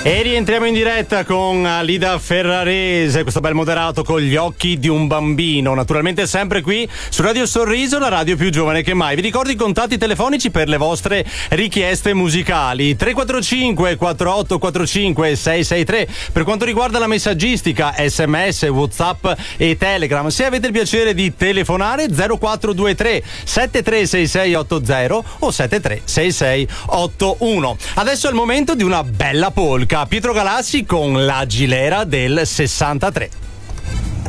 E rientriamo in diretta con Alida Ferrarese, questo bel moderato con gli occhi di un bambino, naturalmente sempre qui su Radio Sorriso, la radio più giovane che mai. Vi ricordo i contatti telefonici per le vostre richieste musicali: 345 4845 663 per quanto riguarda la messaggistica, SMS, WhatsApp e Telegram. Se avete il piacere di telefonare, 0423 736680 o 736681. Adesso è il momento di una bella polka. Pietro Galassi con la Gilera del 63.